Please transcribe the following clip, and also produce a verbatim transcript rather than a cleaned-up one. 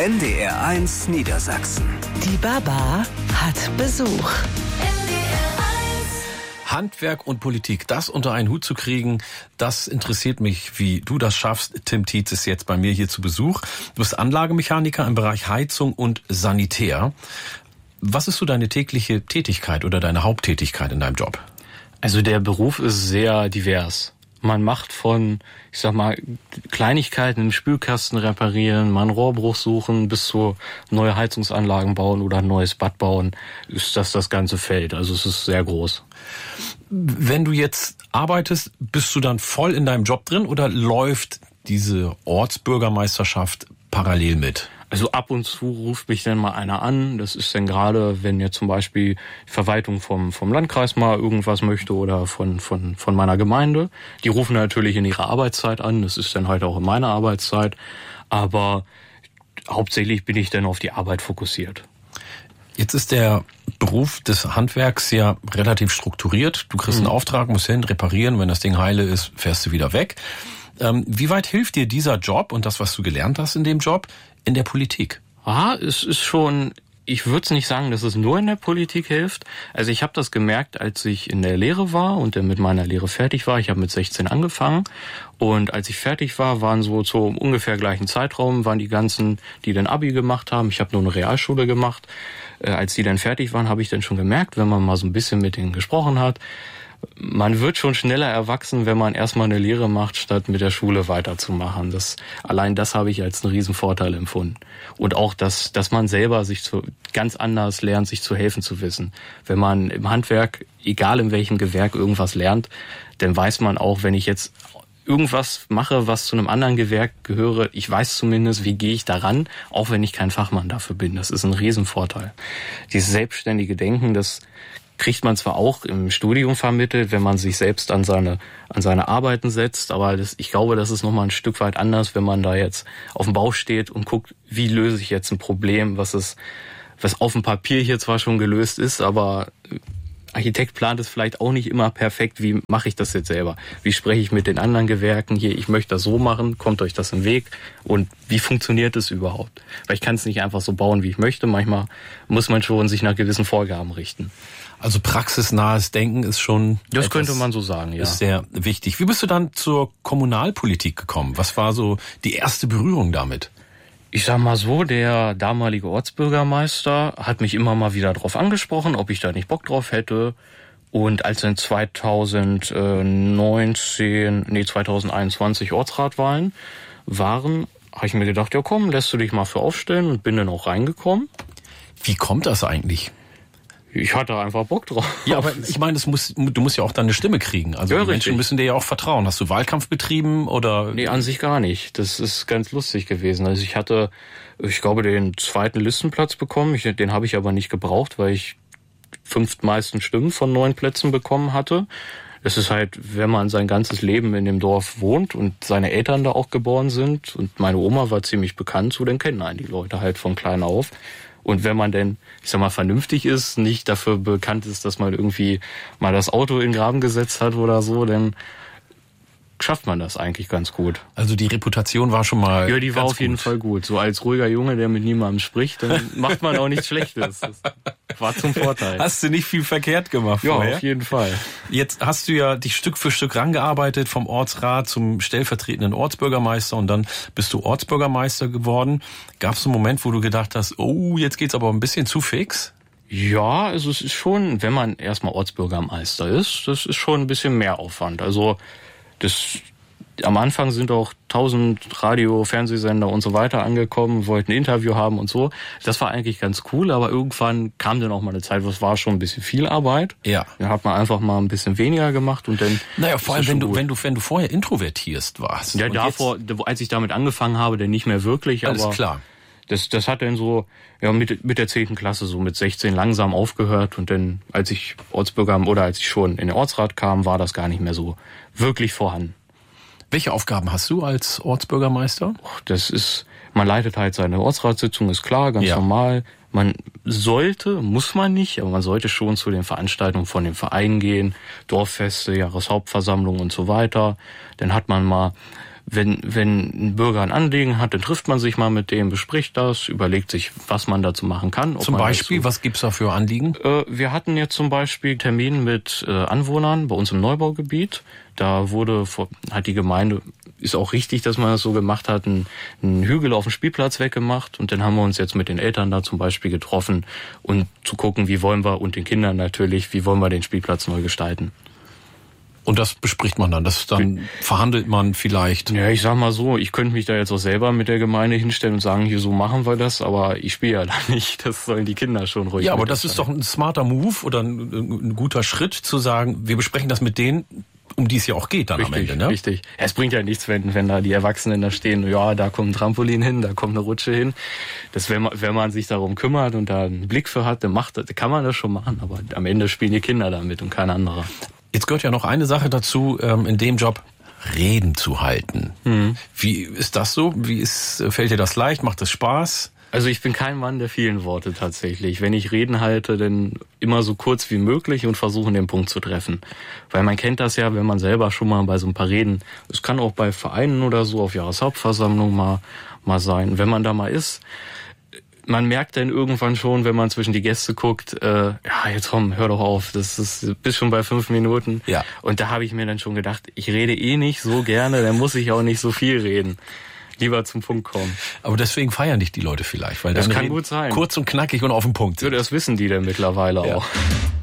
N D R eins Niedersachsen. Die Baba hat Besuch. Handwerk und Politik, das unter einen Hut zu kriegen, das interessiert mich, wie du das schaffst. Tim Tietz ist jetzt bei mir hier zu Besuch. Du bist Anlagemechaniker im Bereich Heizung und Sanitär. Was ist so deine tägliche Tätigkeit oder deine Haupttätigkeit in deinem Job? Also der Beruf ist sehr divers. Man macht von, ich sag mal, Kleinigkeiten im Spülkasten reparieren, mal einen Rohrbruch suchen, bis zu neue Heizungsanlagen bauen oder ein neues Bad bauen, ist das das ganze Feld. Also es ist sehr groß. Wenn du jetzt arbeitest, bist du dann voll in deinem Job drin oder läuft diese Ortsbürgermeisterschaft parallel mit? Also ab und zu ruft mich dann mal einer an. Das ist dann gerade, wenn jetzt zum Beispiel die Verwaltung vom vom Landkreis mal irgendwas möchte oder von von von meiner Gemeinde. Die rufen natürlich in ihrer Arbeitszeit an. Das ist dann halt auch in meiner Arbeitszeit. Aber hauptsächlich bin ich dann auf die Arbeit fokussiert. Jetzt ist der Beruf des Handwerks ja relativ strukturiert. Du kriegst einen mhm. Auftrag, musst hin, reparieren. Wenn das Ding heile ist, fährst du wieder weg. Ähm, wie weit hilft dir dieser Job und das, was du gelernt hast in dem Job, in der Politik? Ah, es ist schon, ich würde es nicht sagen, dass es nur in der Politik hilft. Also ich habe das gemerkt, als ich in der Lehre war und dann mit meiner Lehre fertig war. Ich habe mit sechzehn angefangen und als ich fertig war, waren so zum ungefähr gleichen Zeitraum, waren die ganzen, die dann Abi gemacht haben. Ich habe nur eine Realschule gemacht. Äh, als die dann fertig waren, habe ich dann schon gemerkt, wenn man mal so ein bisschen mit denen gesprochen hat, man wird schon schneller erwachsen, wenn man erstmal eine Lehre macht, statt mit der Schule weiterzumachen. Das, allein das habe ich als einen riesen Vorteil empfunden. Und auch, dass, dass man selber sich zu, ganz anders lernt, sich zu helfen zu wissen. Wenn man im Handwerk, egal in welchem Gewerk, irgendwas lernt, dann weiß man auch, wenn ich jetzt irgendwas mache, was zu einem anderen Gewerk gehöre, ich weiß zumindest, wie gehe ich daran, auch wenn ich kein Fachmann dafür bin. Das ist ein Riesenvorteil. Dieses selbstständige Denken, das kriegt man zwar auch im Studium vermittelt, wenn man sich selbst an seine an seine Arbeiten setzt, aber das, ich glaube, das ist nochmal ein Stück weit anders, wenn man da jetzt auf dem Bau steht und guckt, wie löse ich jetzt ein Problem, was es, was auf dem Papier hier zwar schon gelöst ist, aber Architekt plant es vielleicht auch nicht immer perfekt. Wie mache ich das jetzt selber? Wie spreche ich mit den anderen Gewerken hier? Ich möchte das so machen. Kommt euch das im Weg? Und wie funktioniert es überhaupt? Weil ich kann es nicht einfach so bauen, wie ich möchte. Manchmal muss man schon sich nach gewissen Vorgaben richten. Also praxisnahes Denken ist schon... Das könnte man so sagen, ja. Ist sehr wichtig. Wie bist du dann zur Kommunalpolitik gekommen? Was war so die erste Berührung damit? Ich sag mal so, der damalige Ortsbürgermeister hat mich immer mal wieder drauf angesprochen, ob ich da nicht Bock drauf hätte. Und als dann zweitausendneunzehn, nee, zweitausendeinundzwanzig Ortsratwahlen waren, habe ich mir gedacht, ja komm, lässt du dich mal für aufstellen und bin dann auch reingekommen. Wie kommt das eigentlich? Ich hatte einfach Bock drauf. Ja, aber ich meine, das muss, du musst ja auch deine Stimme kriegen. Also ja, die Menschen müssen dir ja auch vertrauen. Hast du Wahlkampf betrieben oder? Nee, an sich gar nicht. Das ist ganz lustig gewesen. Also ich hatte, ich glaube, den zweiten Listenplatz bekommen. Ich, den habe ich aber nicht gebraucht, weil ich fünftmeisten Stimmen von neun Plätzen bekommen hatte. Es ist halt, wenn man sein ganzes Leben in dem Dorf wohnt und seine Eltern da auch geboren sind und meine Oma war ziemlich bekannt, so dann kennen einen die Leute halt von klein auf. Und wenn man denn, ich sag mal, vernünftig ist, nicht dafür bekannt ist, dass man irgendwie mal das Auto in den Graben gesetzt hat oder so, dann schafft man das eigentlich ganz gut. Also die Reputation war schon mal Ja, die war auf gut. jeden Fall gut. So als ruhiger Junge, der mit niemandem spricht, dann macht man auch nichts Schlechtes. Das war zum Vorteil. Hast du nicht viel verkehrt gemacht ja, vorher? Auf jeden Fall. Jetzt hast du ja dich Stück für Stück rangearbeitet vom Ortsrat zum stellvertretenden Ortsbürgermeister und dann bist du Ortsbürgermeister geworden. Gab es einen Moment, wo du gedacht hast, oh, jetzt geht's aber ein bisschen zu fix? Ja, also es ist schon, wenn man erstmal Ortsbürgermeister ist, das ist schon ein bisschen mehr Aufwand. Also das, am Anfang sind auch tausend Radio-, Fernsehsender und so weiter angekommen, wollten ein Interview haben und so. Das war eigentlich ganz cool, aber irgendwann kam dann auch mal eine Zeit, wo es war schon ein bisschen viel Arbeit. Ja. Dann hat man einfach mal ein bisschen weniger gemacht und dann... Naja, vor allem, wenn du, wenn du, wenn du vorher introvertierst warst. Ja, davor, als ich damit angefangen habe, dann nicht mehr wirklich, alles aber... klar. Das, das hat dann so, ja, mit, mit der zehnten Klasse, so mit sechzehn langsam aufgehört und dann, als ich Ortsbürger oder als ich schon in den Ortsrat kam, war das gar nicht mehr so wirklich vorhanden. Welche Aufgaben hast du als Ortsbürgermeister? Das ist, man leitet halt seine Ortsratssitzung, ist klar, ganz ja. normal. Man sollte, muss man nicht, aber man sollte schon zu den Veranstaltungen von dem Verein gehen, Dorffeste, Jahreshauptversammlung und so weiter. Dann hat man mal, wenn, wenn ein Bürger ein Anliegen hat, dann trifft man sich mal mit dem, bespricht das, überlegt sich, was man dazu machen kann. Zum Beispiel, dazu, was gibt's da für Anliegen? Äh, wir hatten jetzt zum Beispiel Termin mit äh, Anwohnern bei uns im Neubaugebiet. Da wurde, hat die Gemeinde, ist auch richtig, dass man das so gemacht hat, einen, einen Hügel auf dem Spielplatz weggemacht. Und dann haben wir uns jetzt mit den Eltern da zum Beispiel getroffen und zu gucken, wie wollen wir, und den Kindern natürlich, wie wollen wir den Spielplatz neu gestalten. Und das bespricht man dann, das dann verhandelt man vielleicht. Ja, ich sag mal so, ich könnte mich da jetzt auch selber mit der Gemeinde hinstellen und sagen, hier, so machen wir das, aber ich spiele ja da nicht, das sollen die Kinder schon ruhig. Ja, aber das ist doch ein smarter Move oder ein, ein guter Schritt zu sagen, wir besprechen das mit denen, um die es ja auch geht dann richtig, am Ende, ne? Richtig. Ja, es bringt ja nichts, wenn, wenn da die Erwachsenen da stehen, ja, da kommt ein Trampolin hin, da kommt eine Rutsche hin. Das, wenn man, wenn man sich darum kümmert und da einen Blick für hat, dann macht, kann man das schon machen, aber am Ende spielen die Kinder damit und kein anderer. Jetzt gehört ja noch eine Sache dazu, in dem Job, Reden zu halten. Mhm. Wie ist das so? Wie ist, fällt dir das leicht? Macht das Spaß? Also ich bin kein Mann der vielen Worte tatsächlich. Wenn ich Reden halte, dann immer so kurz wie möglich und versuchen, den Punkt zu treffen. Weil man kennt das ja, wenn man selber schon mal bei so ein paar Reden, es kann auch bei Vereinen oder so auf Jahreshauptversammlung mal, mal sein. Wenn man da mal ist, man merkt dann irgendwann schon, wenn man zwischen die Gäste guckt, äh, ja, jetzt komm, hör doch auf, das ist bis schon bei fünf Minuten. Ja. Und da habe ich mir dann schon gedacht, ich rede eh nicht so gerne, dann muss ich auch nicht so viel reden. Lieber zum Punkt kommen. Aber deswegen feiern dich die Leute vielleicht, weil das dann kann gut sein. Kurz und knackig und auf den Punkt sind. Ja, das wissen die dann mittlerweile ja. auch.